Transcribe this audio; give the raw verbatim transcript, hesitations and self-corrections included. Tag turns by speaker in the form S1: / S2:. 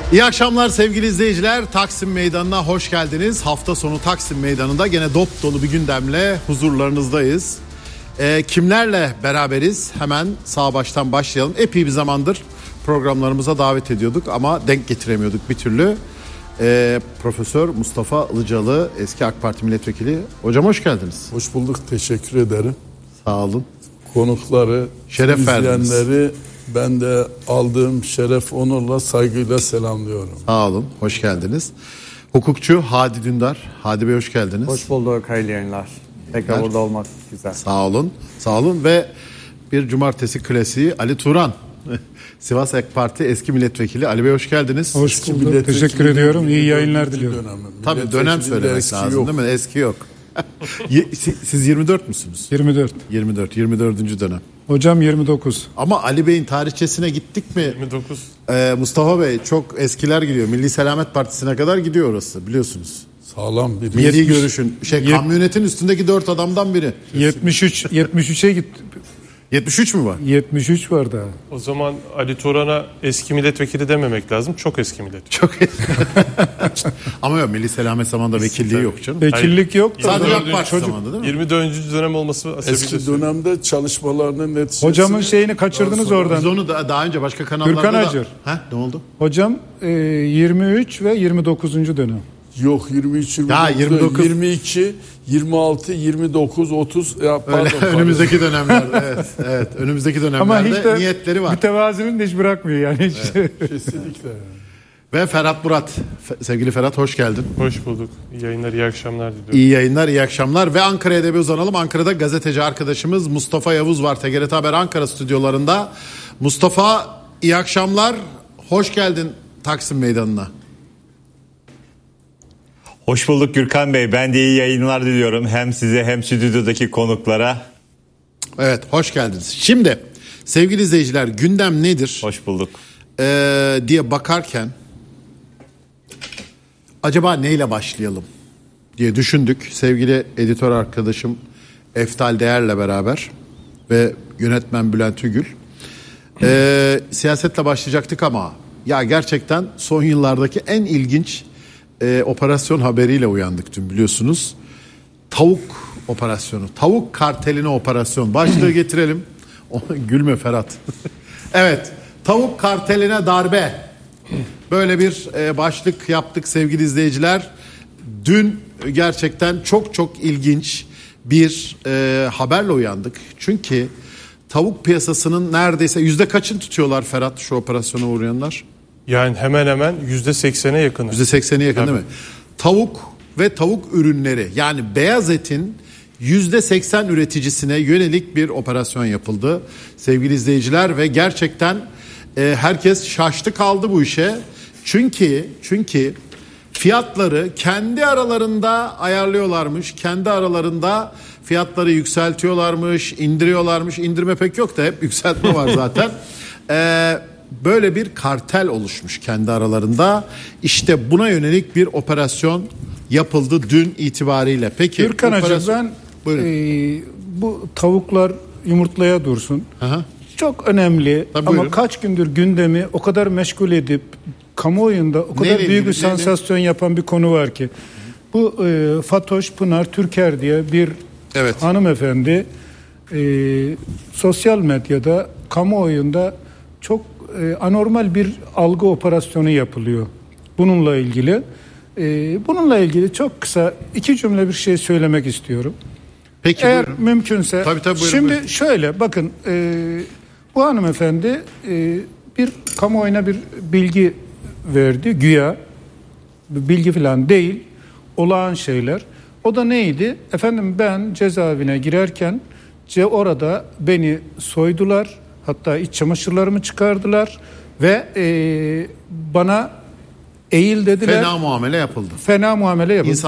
S1: İyi akşamlar sevgili izleyiciler. Taksim Meydanı'na hoş geldiniz. Hafta sonu Taksim Meydanı'nda gene dop dolu bir gündemle huzurlarınızdayız. Ee, kimlerle beraberiz? Hemen sağ baştan başlayalım. Epey bir zamandır programlarımıza davet ediyorduk ama denk getiremiyorduk bir türlü. Ee, Profesör Mustafa Ilıcalı, eski AK Parti milletvekili. Hocam hoş geldiniz.
S2: Hoş bulduk, teşekkür ederim.
S1: Sağ olun.
S2: Konukları,
S1: şeref
S2: izleyenleri ben de aldığım şeref, onurla, saygıyla selamlıyorum.
S1: Sağ olun, hoş geldiniz. Hukukçu Hadi Dündar. Hadi Bey hoş geldiniz.
S3: Hoş bulduk, hayırlı yayınlar. Tekrar burada olmak güzel.
S1: Sağ olun, sağ olun ve bir cumartesi klasiği Ali Turan. Sivas AK Parti eski milletvekili. Ali Bey hoş geldiniz.
S4: Hoş bulduk, teşekkür ediyorum. İyi yayınlar diliyorum.
S2: Dönemi.
S1: Tabii dönem söylemek lazım yok. Değil mi? Eski yok. Siz yirmi dört müsünüz?
S4: yirmi dört.
S1: yirmi dört, yirmi dördüncü dönem.
S4: Hocam yirmi dokuz.
S1: Ama Ali Bey'in tarihçesine gittik mi?
S3: yirmi dokuz.
S1: Ee, Mustafa Bey çok eskiler gidiyor. Milli Selamet Partisi'ne kadar gidiyor orası biliyorsunuz.
S2: Sağlam bir.
S1: Milli görüşün. Şey
S4: Yet-
S1: kamyonetin üstündeki dört adamdan biri.
S4: yetmiş üç yetmiş üçe gitti.
S1: yetmiş üç mü var?
S4: yetmiş üç var daha.
S5: O zaman Ali Turan'a eski milletvekili dememek lazım. Çok eski milletvekili.
S1: Çok eski. Ama yok Milli Selamet zamanında vekilliği yok canım.
S4: Vekillik yok da.
S1: Sadece AK Parti zamanında değil mi?
S5: yirmi dördüncü dönem olması
S2: Eski dönemde çalışmalarının neticesi.
S4: Hocamın şeyini kaçırdınız oradan.
S1: Biz onu da daha önce başka kanallarda
S4: Gürkan
S1: da...
S4: Acar.
S1: Heh, ne oldu?
S4: Hocam e, yirmi üç ve yirmi dokuzuncu dönem.
S2: Yok yirmi üç, yirmi
S1: Ya,
S2: dokuz,
S1: yirmi dokuz.
S2: yirmi iki, yirmi altı, yirmi dokuz, otuz. Ya, pardon,
S1: Öyle,
S2: pardon.
S1: önümüzdeki dönemlerde evet, evet önümüzdeki
S4: Ama
S1: dönemlerde
S4: hiç de
S1: niyetleri var.
S4: mütevazının da hiç bırakmıyor yani.
S1: Evet.
S2: Kesinlikle.
S1: Ve Ferhat Murat. Fe- Sevgili Ferhat hoş geldin.
S5: Hoş bulduk. İyi yayınlar, iyi akşamlar diliyorum.
S1: İyi yayınlar, iyi akşamlar. Ve Ankara'ya da bir uzanalım. Ankara'da gazeteci arkadaşımız Mustafa Yavuz var. T G R T Haber Ankara stüdyolarında. Mustafa iyi akşamlar. Hoş geldin Taksim Meydanı'na.
S6: Hoş bulduk Gürkan Bey. Ben de iyi yayınlar diliyorum. Hem size hem stüdyodaki konuklara.
S1: Evet hoş geldiniz. Şimdi sevgili izleyiciler gündem nedir?
S6: Hoş bulduk.
S1: Ee, diye bakarken acaba neyle başlayalım diye düşündük. Sevgili editör arkadaşım Eftal Değer'le beraber ve yönetmen Bülent Ügül. Ee, siyasetle başlayacaktık ama ya gerçekten son yıllardaki en ilginç e, operasyon haberiyle uyandık dün biliyorsunuz. Tavuk operasyonu, tavuk karteline operasyon. Başlığı getirelim. Gülme Ferhat. Evet, tavuk karteline darbe. Böyle bir e, başlık yaptık sevgili izleyiciler. Dün gerçekten çok çok ilginç bir e, haberle uyandık. Çünkü tavuk piyasasının neredeyse yüzde kaçını tutuyorlar Ferhat şu operasyona uğrayanlar?
S5: Yani hemen hemen yüzde seksene yakını.
S1: yüzde seksene yakın
S5: Tabii.
S1: değil mi? Tavuk ve tavuk ürünleri yani beyaz etin yüzde seksen üreticisine yönelik bir operasyon yapıldı sevgili izleyiciler ve gerçekten e, herkes şaştı kaldı bu işe. Çünkü çünkü fiyatları kendi aralarında ayarlıyorlarmış. Kendi aralarında fiyatları yükseltiyorlarmış, indiriyorlarmış. İndirme pek yok da hep yükseltme var zaten. Eee Böyle bir kartel oluşmuş kendi aralarında. İşte buna yönelik bir operasyon yapıldı dün itibariyle. Peki
S4: Gürkan Hacı
S1: operasyon...
S4: ben e, bu tavuklar yumurtlaya dursun.
S1: Aha.
S4: Çok önemli.
S1: Tabii,
S4: ama
S1: buyurun.
S4: kaç gündür gündemi o kadar meşgul edip kamuoyunda o kadar
S1: Neyle
S4: büyük
S1: ilgili,
S4: bir sansasyon yapan bir konu var ki. Bu e, Fatoş Pınar Türker diye bir
S1: Evet.
S4: hanımefendi e, sosyal medyada kamuoyunda çok e, anormal bir algı operasyonu yapılıyor bununla ilgili. E, bununla ilgili çok kısa iki cümle bir şey söylemek istiyorum.
S1: Peki
S4: Eğer
S1: buyurun.
S4: mümkünse.
S1: Tabii, tabii, buyurun,
S4: şimdi
S1: buyurun.
S4: şöyle bakın e, bu hanımefendi e, bir kamuoyuna bir bilgi verdi güya, bilgi falan değil, olağan şeyler. O da neydi? Efendim ben cezaevine girerken ce orada beni soydular, hatta iç çamaşırlarımı çıkardılar ve e, bana eğil dediler.
S1: Fena muamele yapıldı.
S4: Fena muamele yapıldı.
S1: İnsan